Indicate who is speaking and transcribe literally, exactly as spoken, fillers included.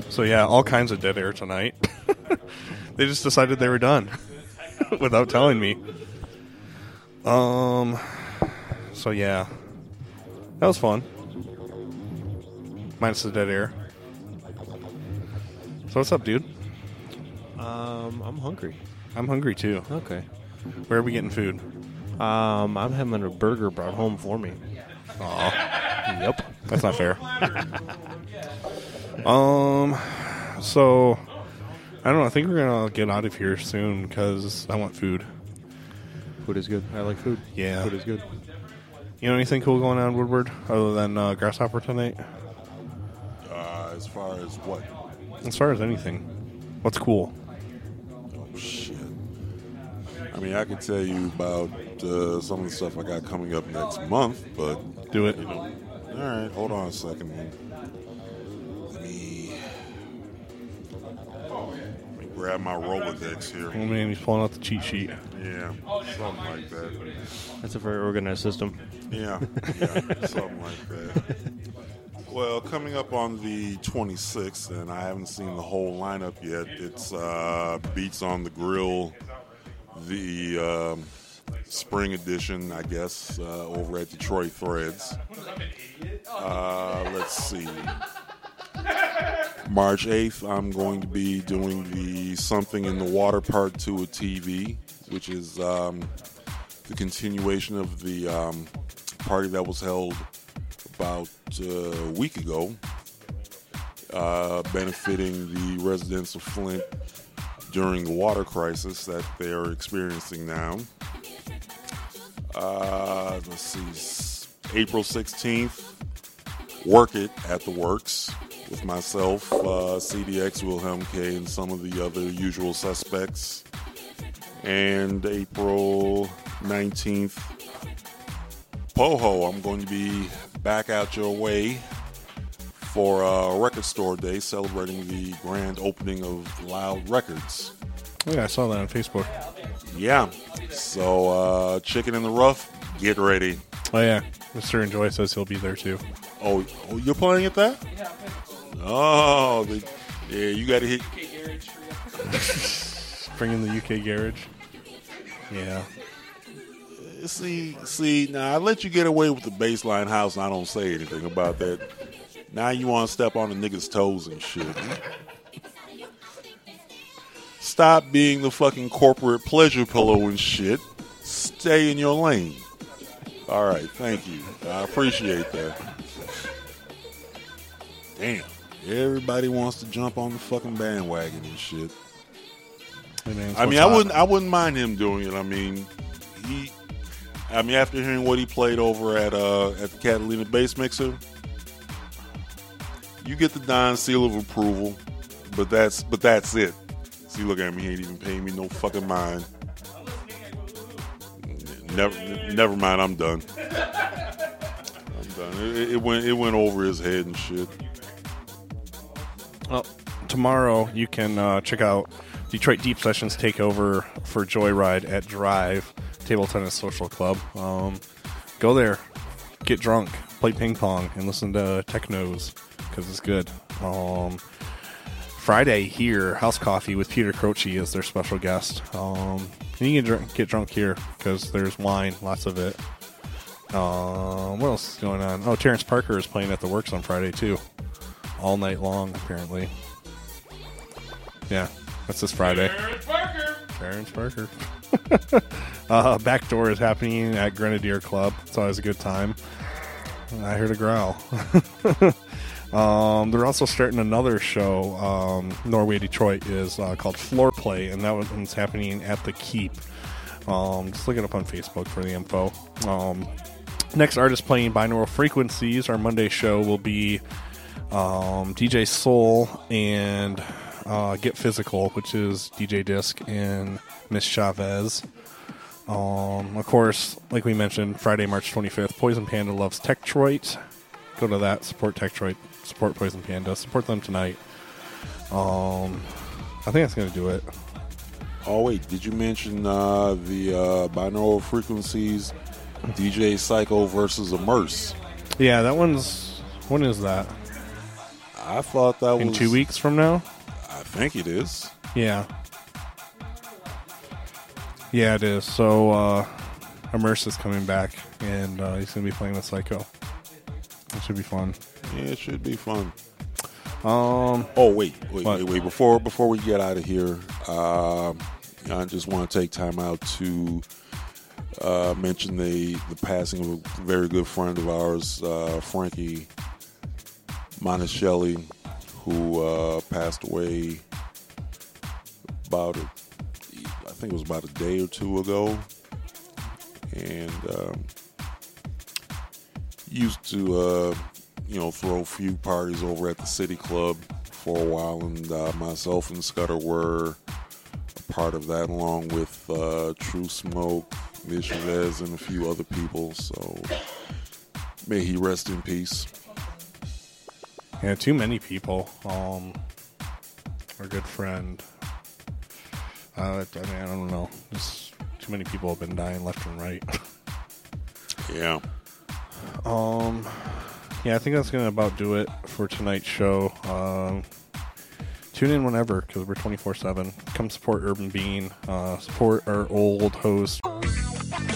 Speaker 1: So yeah, all kinds of dead air tonight. They just decided they were done without telling me. Um. So yeah, that was fun. Minus the dead air. So what's up, dude?
Speaker 2: Um, I'm hungry.
Speaker 1: I'm hungry too.
Speaker 2: Okay.
Speaker 1: Where are we getting food?
Speaker 2: Um, I'm having a burger brought home for me.
Speaker 1: Aw.
Speaker 2: Yep.
Speaker 1: That's not fair. um, so, I don't know. I think we're going to get out of here soon because I want food.
Speaker 2: Food is good. I like food.
Speaker 1: Yeah.
Speaker 2: Food is good.
Speaker 1: You know anything cool going on in Woodward other than uh, Grasshopper tonight?
Speaker 3: Uh, as far as what?
Speaker 1: As far as anything. What's cool?
Speaker 3: Oh, shit. I mean, I could tell you about uh, some of the stuff I got coming up next month, but...
Speaker 1: Do it.
Speaker 3: You know, all right, hold on a second, man. Let me, let me grab my Rolodex here.
Speaker 1: Oh, man, he's pulling out the cheat sheet.
Speaker 3: Yeah, something like that.
Speaker 2: That's a very organized system.
Speaker 3: Yeah, yeah, something like that. Well, coming up on the twenty-sixth, and I haven't seen the whole lineup yet, it's uh, Beats on the Grill, the um, spring edition, I guess, uh, over at Detroit Threads. Uh, let's see. March eighth, I'm going to be doing the Something in the Water Part two of T V, which is um, the continuation of the um, party that was held about uh, a week ago, uh, benefiting the residents of Flint during the water crisis that they are experiencing now. Uh, let's see, April sixteenth, Work It at the Works with myself, uh, C D X, Wilhelm K, and some of the other usual suspects. And April nineteenth, Poho, I'm going to be back out your way for a record store day celebrating the grand opening of Loud Records.
Speaker 1: Oh, yeah, I saw that on Facebook.
Speaker 3: Yeah. So, uh, Chicken in the Rough, get ready.
Speaker 1: Oh, yeah. Mister Enjoy says he'll be there, too.
Speaker 3: Oh, oh you're playing at that? Yeah. Oh, the, yeah, you got to hit.
Speaker 1: Bring in the U K Garage. Yeah.
Speaker 3: See, see, now I let you get away with the baseline house and I don't say anything about that. Now you want to step on the niggas' toes and shit. Stop being the fucking corporate pleasure pillow and shit. Stay in your lane. All right, thank you. I appreciate that. Damn. Everybody wants to jump on the fucking bandwagon and shit.
Speaker 1: Hey man,
Speaker 3: I mean, I wouldn't I wouldn't mind him doing it. I mean, he I mean, after hearing what he played over at uh, at the Catalina Bass Mixer, you get the Don seal of approval, but that's but that's it. See, look at me, he ain't even paying me no fucking mind. Never, never mind. I'm done. I'm done. It, it went it went over his head and shit.
Speaker 1: Well, tomorrow you can uh, check out Detroit Deep Sessions Takeover for Joyride at Drive Table Tennis Social Club. Um, go there, get drunk, play ping pong, and listen to technos because it's good. Um, Friday here, House Coffee with Peter Croce is their special guest. Um, and you can drink, get drunk here because there's wine, lots of it. Um, what else is going on? Oh, Terrence Parker is playing at the Works on Friday too, all night long apparently. Yeah, that's this Friday.
Speaker 4: Terrence Parker.
Speaker 1: Terrence Parker. uh, Backdoor is happening at Grenadier Club. It's always a good time. I heard a growl. um, they're also starting another show. Um, Norway Detroit is uh, called Floor Play, and that one's happening at the Keep. Um, just look it up on Facebook for the info. Um, next artist playing Binaural Frequencies. Our Monday show will be um, D J Soul and uh, Get Physical, which is D J Disc and Miss Chavez. Um, of course, like we mentioned, Friday, March twenty-fifth, Poison Panda loves Techtroit. Go to that, support Techtroit, support Poison Panda, support them tonight. Um, I think that's going to do it.
Speaker 3: Oh, wait, did you mention uh, the uh, Binaural Frequencies D J Psycho versus Immerse?
Speaker 1: Yeah, that one's, when is that?
Speaker 3: I thought that
Speaker 1: in
Speaker 3: was
Speaker 1: two weeks from now.
Speaker 3: I think it is.
Speaker 1: Yeah. Yeah, it is. So, uh, Immerse is coming back, and uh, he's going to be playing with Psycho. It should be fun.
Speaker 3: Yeah, it should be fun.
Speaker 1: Um.
Speaker 3: Oh wait, wait,
Speaker 1: what?
Speaker 3: wait, wait! Before before we get out of here, uh, I just want to take time out to uh, mention the the passing of a very good friend of ours, uh, Frankie Monticelli, who uh, passed away about a, I think it was about a day or two ago, and um, used to. Uh, you know, throw a few parties over at the City Club for a while, and uh, myself and Scudder were a part of that, along with uh, True Smoke, Vicious, and a few other people. So may he rest in peace.
Speaker 1: Yeah, too many people. Um, our good friend. Uh, I mean, I don't know. Just too many people have been dying left and right.
Speaker 3: Yeah.
Speaker 1: Um. Yeah, I think that's going to about do it for tonight's show. Um, tune in whenever, because we're twenty-four seven. Come support Urban Bean. Uh, support our old host.